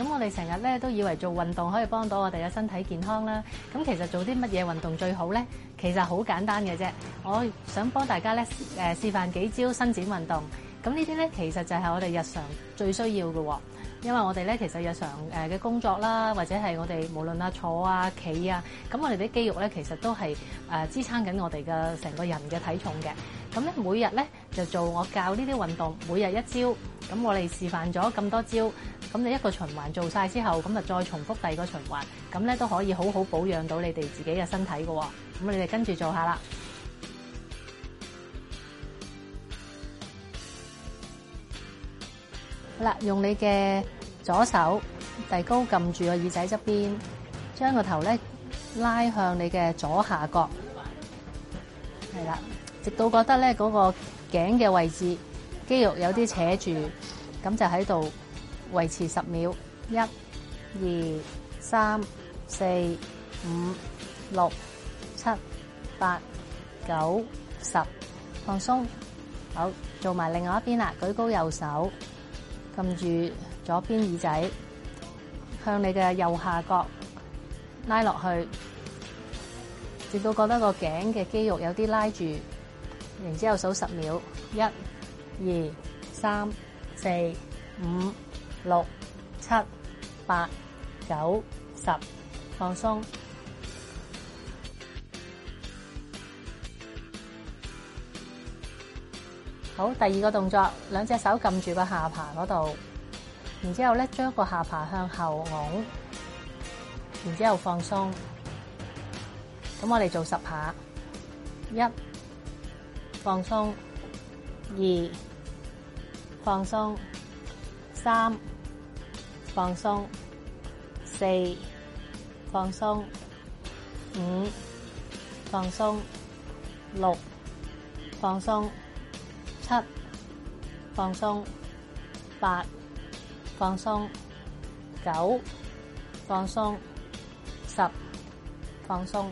咁我哋成日咧都以為做運動可以幫到我哋嘅身體健康啦。咁其實做啲乜嘢運動最好咧？其實好簡單嘅啫。我想幫大家咧示範幾招伸展運動。咁呢啲咧其實就係我哋日常最需要嘅。因為我哋咧其實日常嘅工作啦，或者係我哋無論坐啊、企啊，咁我哋啲肌肉咧其實都係支撐緊我哋嘅成個人嘅體重嘅。咁咧每日咧就做我教呢啲運動，每日一招。咁我哋示範咗咁多招，咁你一個循環做晒之後，咁就再重複第二個循環，咁咧都可以好好保養到你哋自己嘅身體嘅。咁你哋跟住做下啦。好啦，用你嘅左手遞高撳住個耳仔側邊，將個頭咧拉向你嘅左下角，係啦，直到覺得咧嗰個頸嘅位置肌肉有啲扯住，咁就喺度維持10秒。1、2、3、4、5、6、7、8、9、10，放鬆。好，做埋另外一邊啦，舉高右手。撳住左邊耳仔，向你嘅右下角拉落去，直到覺得個頸嘅肌肉有啲拉住，然之後數10秒。1、2、3、4、5、6、7、8、9、10，放鬆。好，第二個動作，兩隻手撳住個下巴嗰度，然之後咧將個下巴向後拱，然之後放鬆。咁我哋做10下。1、放鬆。2、放鬆。3、放鬆。4、放鬆。5、放鬆。6、放鬆。7、放鬆。8、放鬆。9、放鬆。10、放鬆。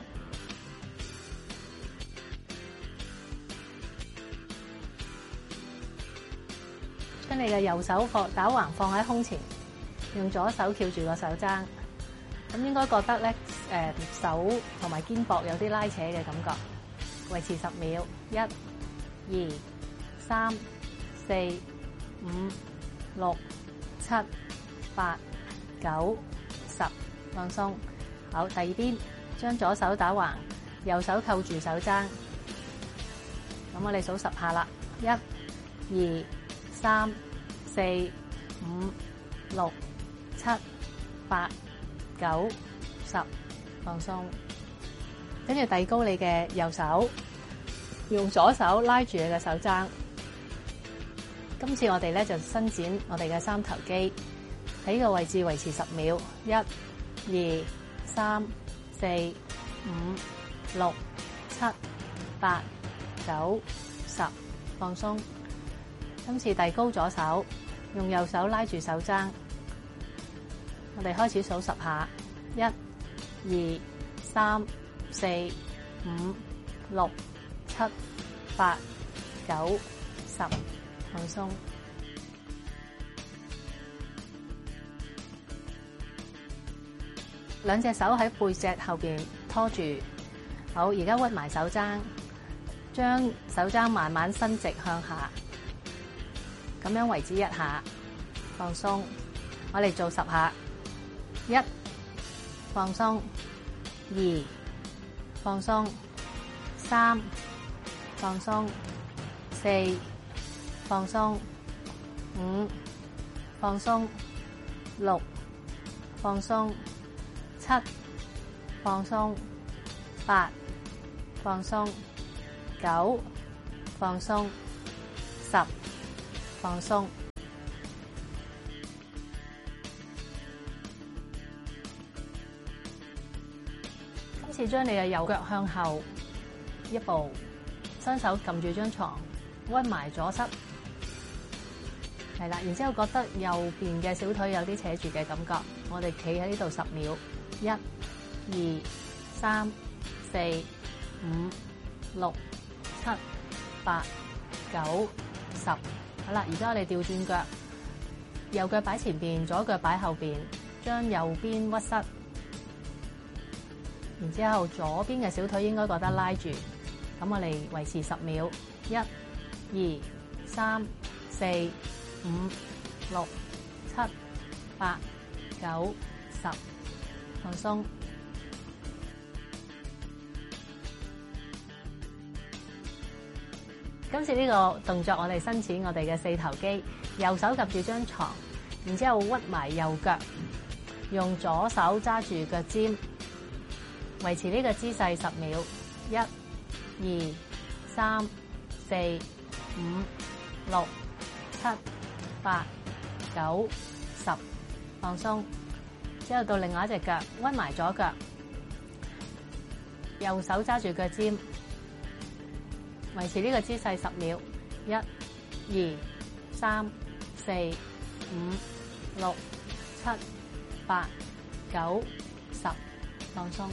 將你嘅右手打橫放喺胸前，用左手翹住個手踭，咁應該覺得咧手同埋肩膊有啲拉扯嘅感覺，維持10秒。1、2、3、4、5、6、7、8、9、10，放鬆。好，第二邊，將左手打橫，右手扣住手踭。咁我哋數10下啦。1、2、3、4、5、6、7、8、9、10，放鬆。跟住遞高你嘅右手，用左手拉住你嘅手踭。今次我哋咧就伸展我哋嘅三頭肌，喺呢個位置維持10秒。1、2、3、4、5、6、7、8、9、10，放鬆。今次遞高左手，用右手拉住手踭。我哋開始數10下。1、2、3、4、5、6、7、8、9、10。放鬆。兩隻手喺背脊後邊拖住。好，而家屈埋手踭，將手踭慢慢伸直向下，咁樣為之1下。放鬆。我哋做10下。1、放鬆。2、放鬆。3、放鬆。4、放鬆。5、放鬆。6、放鬆。7、放鬆。8、放鬆。9、放鬆。10、放鬆。今次將你嘅右腳向後一步，雙手撳住張床，屈埋左膝，係啦。然之後覺得右邊嘅小腿有啲扯住嘅感覺，我哋企喺呢度10秒。1、2、3、4、5、6、7、8、9、10。好啦，而家我哋調轉腳， 右腳擺前邊，左腳擺後邊，將右邊屈膝，然之後左邊嘅小腿應該覺得拉住。咁我哋維持10秒，1、2、3、4、5、6、7、8、9、10，放鬆。今次呢個動作，我哋伸展我哋嘅四頭肌，右手夾住張床，然之後屈埋右腳，用左手揸住腳尖，維持呢個姿勢10秒，1、2、3、4、5、6、7、8、9、10，放鬆。之後到另外一隻腳，屈埋左腳，右手揸住腳尖，維持呢個姿勢10秒，1、2、3、4、5、6、7、8、9、10，放鬆。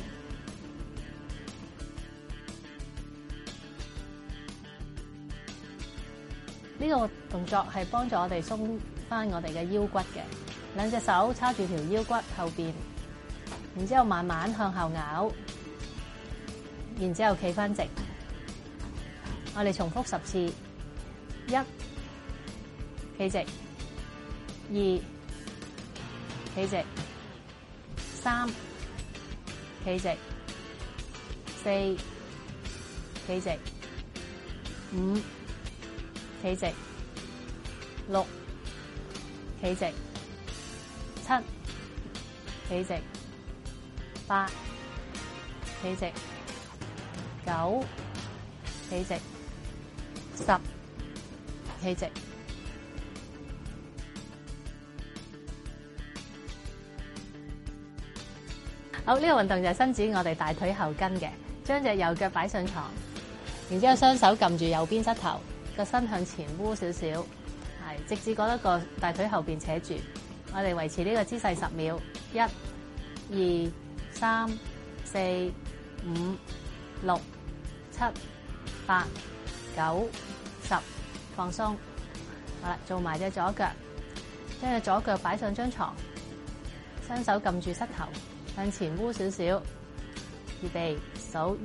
呢個動作係幫助我哋鬆翻我哋嘅腰骨嘅，兩隻手叉住條腰骨後邊，然之後慢慢向後咬，然之後企翻直。我哋重複10次，1企直，2企直，3企直，4企直，5企直，6企直，7企直，8企直，9企直，10企直。好，呢個運動就係伸展我哋大腿後筋嘅，將隻右腳擺上床，然之後雙手撳住右邊膝頭，個身向前彎少少，係直至覺得個大腿後邊扯住。我哋維持呢個姿勢10秒，1、2、3、4、5、6、7、8、9、10，放鬆。好啦，做埋隻左腳，將隻左腳擺上張床，雙手撳住膝頭，向前彎少少，預備數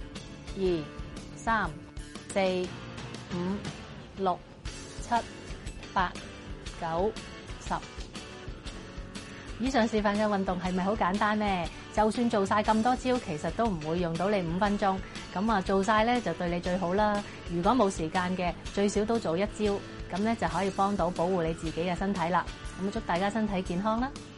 1、2、3、4、5、6、7、8、9、10。以上示範嘅運動係咪好簡單呢？就算做晒咁多招，其實都唔會用到你5分鐘。咁啊，做晒咧就對你最好啦。如果冇時間嘅，最少都做1招，咁咧就可以幫到保護你自己嘅身體啦。咁祝大家身體健康啦！